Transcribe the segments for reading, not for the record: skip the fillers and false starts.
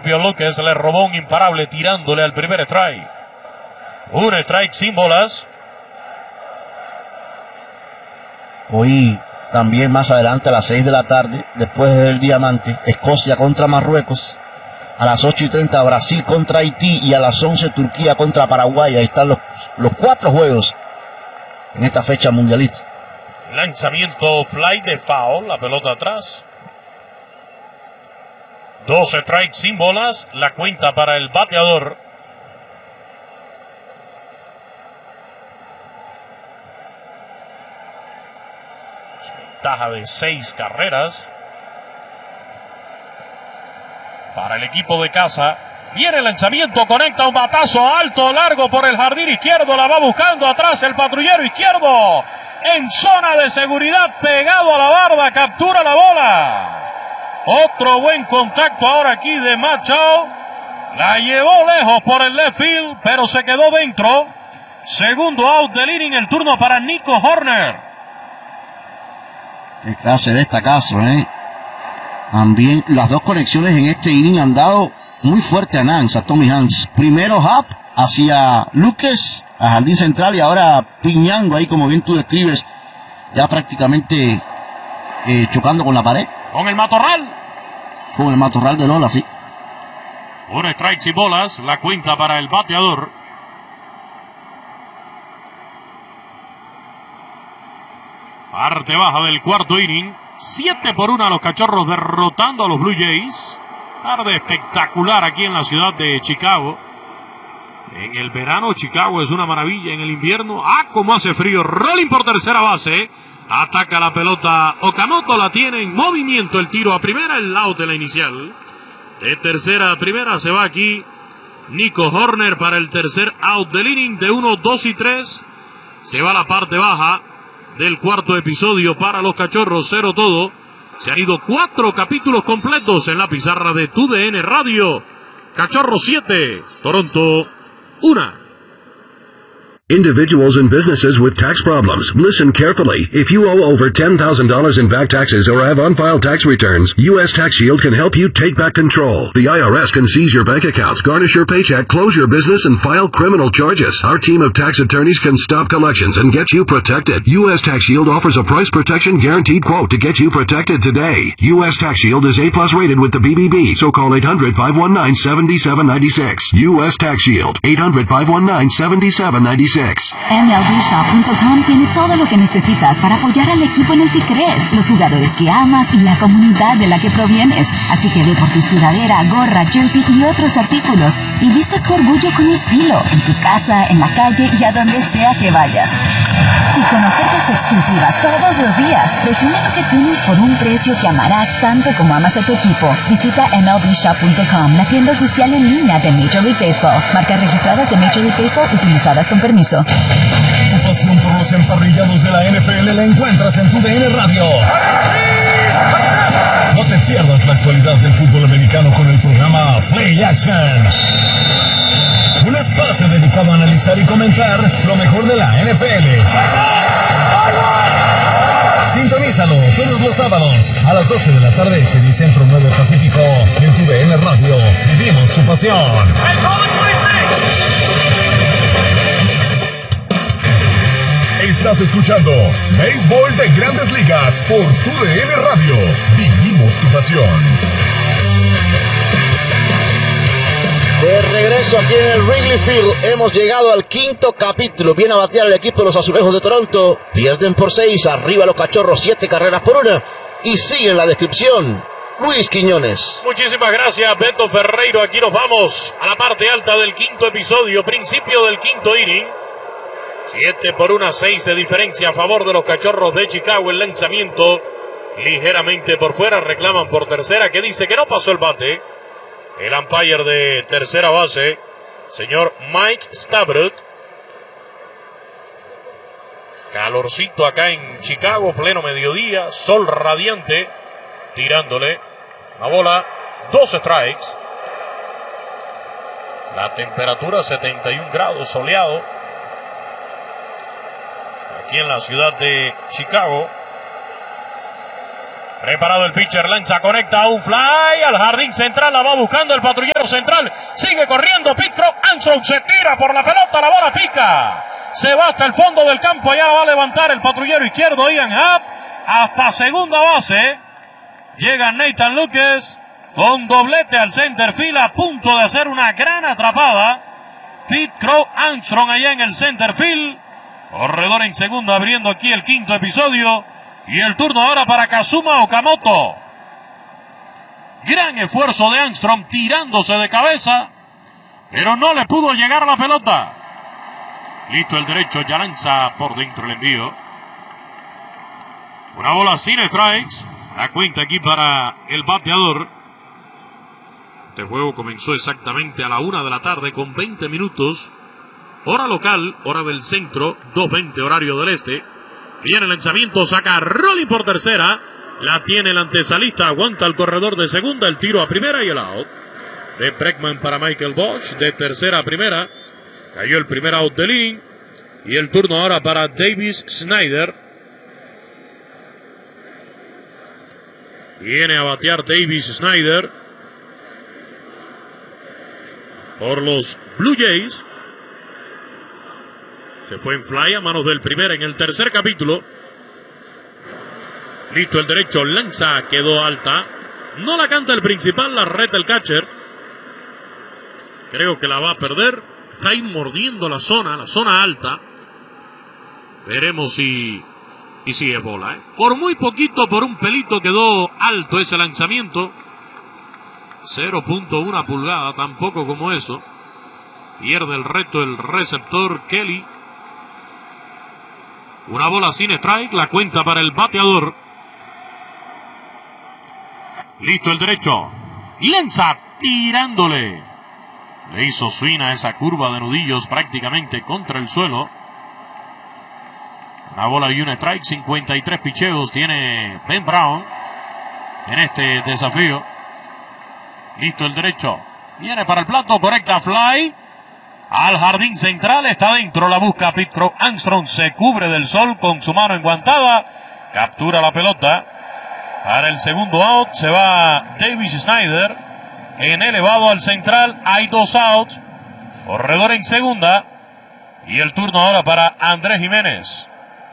propio Lucas le robó un imparable tirándole al primer strike. Un strike sin bolas. Hoy también más adelante a las 6 de la tarde, después del Diamante, Escocia contra Marruecos. A las 8:30 Brasil contra Haití y a las 11 Turquía contra Paraguay. Ahí están los 4 juegos en esta fecha mundialista. Lanzamiento fly de foul, la pelota atrás. 2 strikes sin bolas, la cuenta para el bateador. Ventaja de 6 carreras para el equipo de casa. Viene el lanzamiento, conecta un batazo alto, largo por el jardín izquierdo, la va buscando atrás el patrullero izquierdo. En zona de seguridad, pegado a la barda, captura la bola. Otro buen contacto ahora aquí de Macho. La llevó lejos por el left field, pero se quedó dentro. Segundo out del inning, el turno para Nico Hoerner. Qué clase de destacazo, También las 2 conexiones en este inning han dado muy fuerte a Nance, a Tommy Hans. Primero Happ hacia Lucas, a jardín central, y ahora Piñango ahí, como bien tú describes, ya prácticamente chocando con la pared. Con el matorral. Con el matorral de Lola, sí. Un strike y bolas, la cuenta para el bateador. Parte baja del cuarto inning. 7-1 a los Cachorros derrotando a los Blue Jays. Tarde espectacular aquí en la ciudad de Chicago. En el verano Chicago es una maravilla, en el invierno, como hace frío. Rolling por tercera base. Ataca la pelota Okamoto, la tiene en movimiento, el tiro a primera, el out de la inicial. De tercera a primera se va aquí Nico Hoerner para el tercer out del inning de 1, 2 y 3. Se va a la parte baja del cuarto episodio para los Cachorros, 0 todo. Se han ido 4 capítulos completos en la pizarra de TUDN Radio. Cachorros 7, Toronto 1. Individuals and businesses with tax problems. Listen carefully. If you owe over $10,000 in back taxes or have unfiled tax returns, U.S. Tax Shield can help you take back control. The IRS can seize your bank accounts, garnish your paycheck, close your business, and file criminal charges. Our team of tax attorneys can stop collections and get you protected. U.S. Tax Shield offers a price protection guaranteed quote to get you protected today. U.S. Tax Shield is A+ rated with the BBB, so call 800-519-7796. U.S. Tax Shield, 800-519-7796. MLBshop.com tiene todo lo que necesitas para apoyar al equipo en el que crees, los jugadores que amas y la comunidad de la que provienes. Así que ve por tu sudadera, gorra, jersey y otros artículos y viste tu orgullo con estilo, en tu casa, en la calle y a donde sea que vayas. Y con ofertas exclusivas todos los días. Recibe lo que tienes por un precio que amarás tanto como amas a tu equipo. Visita MLBshop.com, la tienda oficial en línea de Major League Baseball. Marcas registradas de Major League Baseball utilizadas con permiso. Tu pasión por los emparrillados de la NFL la encuentras en TUDN Radio. No te pierdas la actualidad del fútbol americano con el programa Play Action. Un espacio dedicado a analizar y comentar lo mejor de la NFL. Sintonízalo todos los sábados a las 12 de la tarde este y Centro 9 Pacífico en TUDN Radio. Vivimos su pasión. Estás escuchando Béisbol de Grandes Ligas por TUDN Radio. Vivimos tu pasión. De regreso aquí en el Wrigley Field, hemos llegado al 5º capítulo. Viene a batear el equipo de los Azulejos de Toronto. Pierden por 6, arriba los Cachorros 7 carreras por 1. Y sigue en la descripción Luis Quiñones. Muchísimas gracias, Beto Ferreiro. Aquí nos vamos a la parte alta del 5º episodio, principio del 5º inning. 7-1, 6 de diferencia a favor de los Cachorros de Chicago. El lanzamiento ligeramente por fuera, reclaman por tercera, que dice que no pasó el bate. El umpire de tercera base, señor Mike Stabruk. Calorcito acá en Chicago, pleno mediodía, sol radiante, tirándole la bola, 2 strikes. La temperatura 71 grados, soleado, aquí en la ciudad de Chicago. Preparado el pitcher, lanza, conecta un fly al jardín central, la va buscando el patrullero central, sigue corriendo Pete Crow Armstrong, se tira por la pelota, la bola pica, se va hasta el fondo del campo, allá la va a levantar el patrullero izquierdo Ian Happ, hasta segunda base, llega Nathan Lukes, con doblete al center field, a punto de hacer una gran atrapada, Pete Crow Armstrong allá en el center field, corredor en segunda abriendo aquí el quinto episodio. Y el turno ahora para Kazuma Okamoto. Gran esfuerzo de Armstrong tirándose de cabeza, pero no le pudo llegar a la pelota. Listo el derecho, ya lanza por dentro el envío. Una bola sin strikes. La cuenta aquí para el bateador. Este juego comenzó exactamente a la 1 de la tarde con 20 minutos. Hora local, hora del centro, 2:20 horario del este. Viene el lanzamiento, saca Rolling por tercera. La tiene el antesalista, aguanta el corredor de segunda, el tiro a primera y el out. De Bregman para Michael Bosch, de tercera a primera. Cayó el primer out del inning. Y el turno ahora para Davis Snyder. Viene a batear Davis Snyder por los Blue Jays. Se fue en fly a manos del primero en el tercer capítulo. Listo el derecho, lanza, quedó alta. No la canta el principal, la reta el catcher. Creo que la va a perder. Está ahí mordiendo la zona alta. Veremos si es bola, Por muy poquito, por un pelito quedó alto ese lanzamiento. 0.1 pulgada, tampoco como eso. Pierde el reto el receptor Kelly. Una bola sin strike, la cuenta para el bateador. Listo el derecho. Lanza tirándole. Le hizo swing a esa curva de nudillos prácticamente contra el suelo. Una bola y un strike, 53 picheos tiene Ben Brown en este desafío. Listo el derecho. Viene para el plato, correcta fly. Al jardín central, está dentro, la busca Pete Crow Armstrong, se cubre del sol con su mano enguantada, captura la pelota. Para el segundo out se va Davis Snyder, en elevado al central, hay 2 outs, corredor en segunda, y el turno ahora para Andrés Jiménez.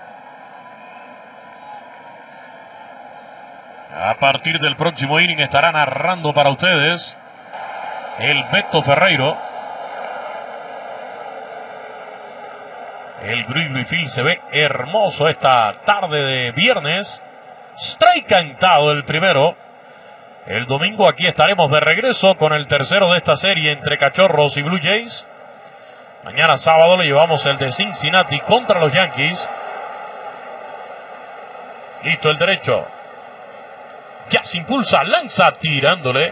A partir del próximo inning estará narrando para ustedes el Beto Ferreiro. El Wrigley Field se ve hermoso esta tarde de viernes. Strike cantado el primero. El domingo aquí estaremos de regreso con el tercero de esta serie entre Cachorros y Blue Jays. Mañana sábado le llevamos el de Cincinnati contra los Yankees. Listo el derecho. Ya se impulsa, lanza tirándole.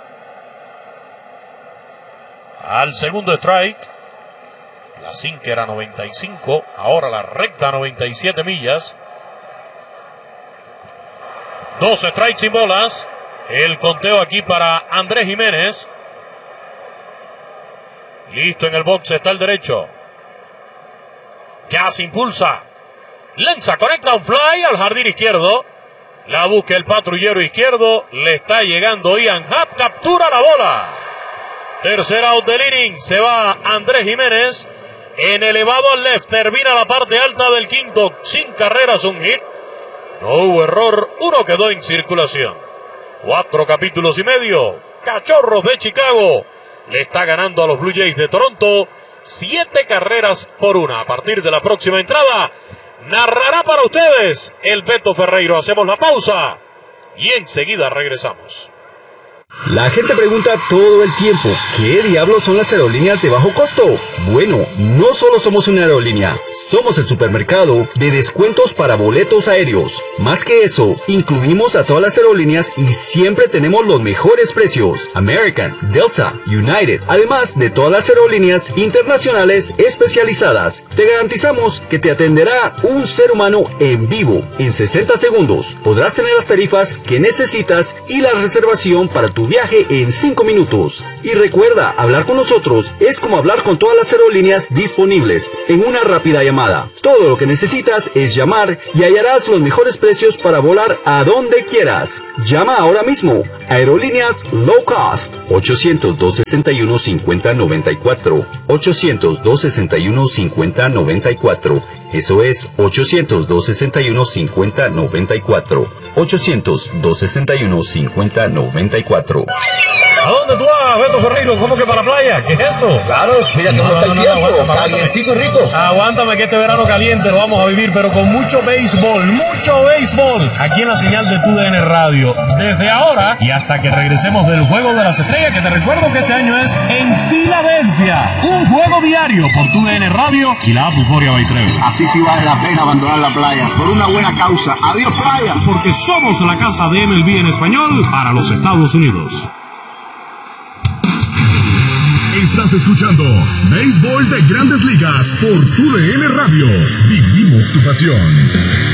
Al segundo strike. La sinker a 95, ahora la recta a 97 millas. 2 strikes sin bolas. El conteo aquí para Andrés Jiménez. Listo en el box está el derecho. Ya se impulsa. Lanza, conecta un fly al jardín izquierdo. La busca el patrullero izquierdo. Le está llegando Ian Happ. Captura la bola. Tercer out del inning. Se va Andrés Jiménez. En elevado al left, termina la parte alta del quinto, sin carreras, un hit. No hubo error, uno quedó en circulación. 4 capítulos y medio. Cachorros de Chicago le está ganando a los Blue Jays de Toronto 7 carreras por 1. A partir de la próxima entrada, narrará para ustedes el Beto Ferreiro. Hacemos la pausa y enseguida regresamos. La gente pregunta todo el tiempo, ¿qué diablos son las aerolíneas de bajo costo? Bueno, no solo somos una aerolínea, somos el supermercado de descuentos para boletos aéreos. Más que eso, incluimos a todas las aerolíneas y siempre tenemos los mejores precios. American, Delta, United, además de todas las aerolíneas internacionales especializadas. Te garantizamos que te atenderá un ser humano en vivo en 60 segundos. Podrás tener las tarifas que necesitas y la reservación para tu tu viaje en 5 minutos. Y recuerda, hablar con nosotros es como hablar con todas las aerolíneas disponibles en una rápida llamada. Todo lo que necesitas es llamar y hallarás los mejores precios para volar a donde quieras. Llama ahora mismo. Aerolíneas Low Cost. 800-261-5094. 800-261-5094. Eso es 800-261-5094. 800-261-5094. ¿A dónde tú vas, Beto Ferreiro? ¿Cómo que para la playa? ¿Qué es eso? Claro, mira cómo está el tiempo, calientico y rico. Aguántame que este verano caliente lo vamos a vivir, pero con mucho béisbol, aquí en la señal de TUDN Radio. Desde ahora y hasta que regresemos del Juego de las Estrellas, que te recuerdo que este año es en Filadelfia. Un juego diario por TUDN Radio y la app Euphoria by Trevor. Así sí vale la pena abandonar la playa, por una buena causa. Adiós, playa. Porque somos la casa de MLB en español para los Estados Unidos. Estás escuchando Béisbol de Grandes Ligas por TUDN Radio. Vivimos tu pasión.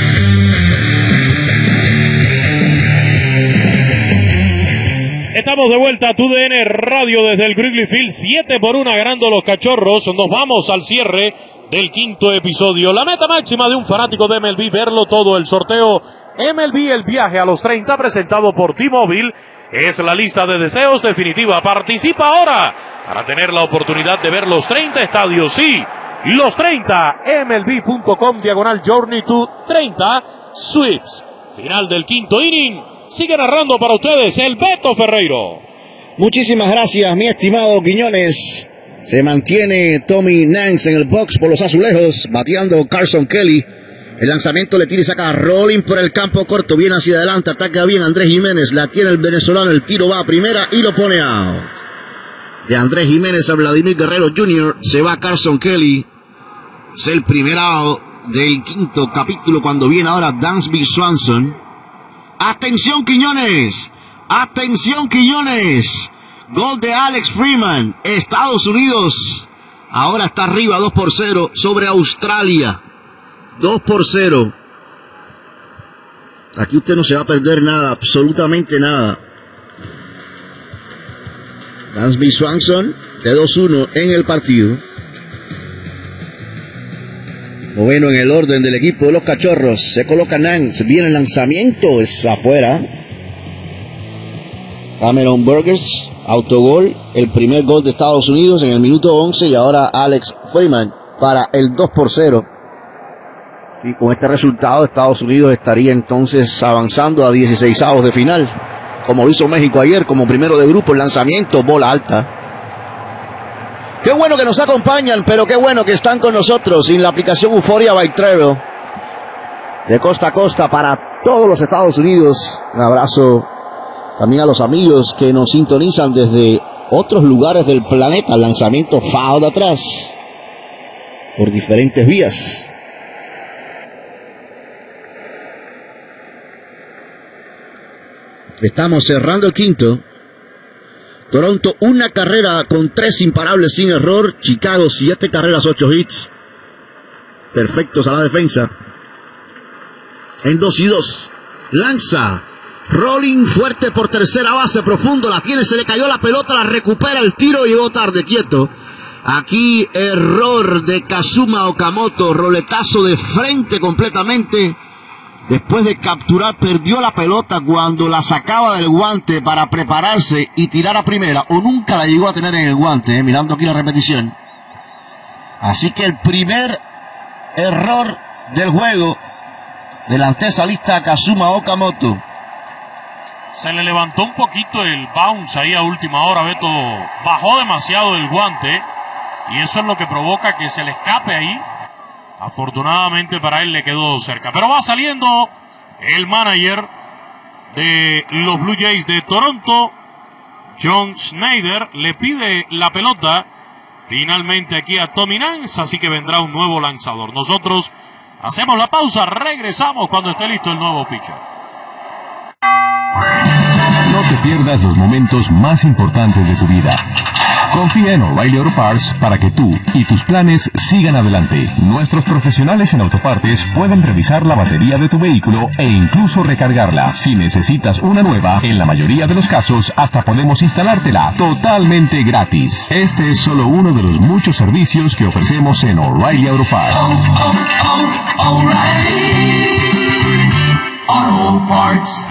Estamos de vuelta a TUDN Radio desde el Wrigley Field. 7-1 ganando los Cachorros. Nos vamos al cierre del quinto episodio. La meta máxima de un fanático de MLB, verlo todo. El sorteo MLB, el viaje a los 30, presentado por T-Mobile. Es la lista de deseos definitiva. Participa ahora para tener la oportunidad de ver los 30 estadios. Sí, los 30. MLB.com/Journey to 30 Sweeps. Final del quinto inning. Sigue narrando para ustedes el Beto Ferreiro. Muchísimas gracias, mi estimado Quiñones. Se mantiene Tommy Nance en el box por los azulejos, bateando Carson Kelly. El lanzamiento le tira y saca a Rolling por el campo corto, viene hacia adelante, ataca bien Andrés Jiménez, la tiene el venezolano, el tiro va a primera y lo pone out. De Andrés Jiménez a Vladimir Guerrero Jr. se va Carson Kelly. Es el primer out del quinto capítulo cuando viene ahora Dansby Swanson. ¡Atención, Quiñones! ¡Atención, Quiñones! Gol de Alex Freeman. Estados Unidos ahora está arriba 2-0 sobre Australia. 2-0. Aquí usted no se va a perder nada, absolutamente nada. Dansby Swanson de 2-1 en el partido. Noveno en el orden del equipo de los Cachorros. Se coloca Nance. Viene el lanzamiento. Es afuera. Cameron Burgess. Autogol. El primer gol de Estados Unidos en el minuto 11. Y ahora Alex Freeman para el 2-0. Y con este resultado Estados Unidos estaría entonces avanzando a 16avos de final. Como lo hizo México ayer como primero de grupo. El lanzamiento. Bola alta. Qué bueno que nos acompañan, pero qué bueno que están con nosotros en la aplicación Euphoria by Trevor. De costa a costa para todos los Estados Unidos. Un abrazo también a los amigos que nos sintonizan desde otros lugares del planeta. Lanzamiento foul de atrás por diferentes vías. Estamos cerrando el quinto. Toronto, una carrera con 3 imparables sin error. Chicago, 7 carreras, 8 hits. Perfectos a la defensa. En 2-2. Lanza. Rolling fuerte por tercera base, profundo. La tiene, se le cayó la pelota, la recupera el tiro. Llegó tarde, quieto. Aquí error de Kazuma Okamoto. Roletazo de frente completamente. Después de capturar, perdió la pelota cuando la sacaba del guante para prepararse y tirar a primera, o nunca la llegó a tener en el guante, mirando aquí la repetición. Así que el primer error del juego del antesalista Kazuma Okamoto. Se le levantó un poquito el bounce ahí a última hora. Beto bajó demasiado el guante y eso es lo que provoca que se le escape ahí. Afortunadamente para él le quedó cerca. Pero va saliendo el manager de los Blue Jays de Toronto, John Schneider. Le pide la pelota finalmente aquí a Tommy Nance. Así que vendrá un nuevo lanzador. Nosotros hacemos la pausa. Regresamos cuando esté listo el nuevo pitcher. No te pierdas los momentos más importantes de tu vida. Confía en O'Reilly Auto Parts para que tú y tus planes sigan adelante. Nuestros profesionales en autopartes pueden revisar la batería de tu vehículo e incluso recargarla. Si necesitas una nueva, en la mayoría de los casos hasta podemos instalártela totalmente gratis. Este es solo uno de los muchos servicios que ofrecemos en O'Reilly Auto Parts. O'Reilly Auto Parts.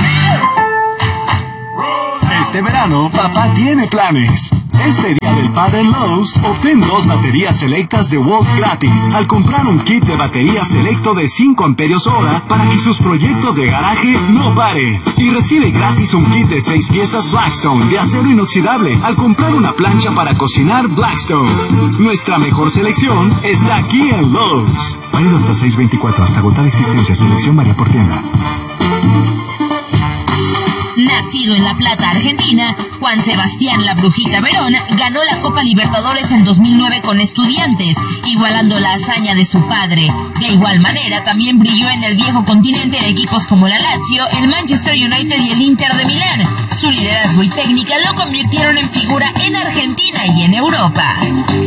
Este verano, papá tiene planes. Este Día del Padre en Lowe's, obtén 2 baterías selectas de Wolf gratis al comprar un kit de batería selecto de 5 amperios hora para que sus proyectos de garaje no paren. Y recibe gratis un kit de 6 piezas Blackstone de acero inoxidable al comprar una plancha para cocinar Blackstone. Nuestra mejor selección está aquí en Lowe's. Válido hasta 6/24, hasta agotar existencia. Selección varía por tienda. Nacido en La Plata, Argentina, Juan Sebastián La Brujita Verón ganó la Copa Libertadores en 2009 con Estudiantes, igualando la hazaña de su padre. De igual manera, también brilló en el viejo continente en equipos como la Lazio, el Manchester United y el Inter de Milán. Su liderazgo y técnica lo convirtieron en figura en Argentina y en Europa.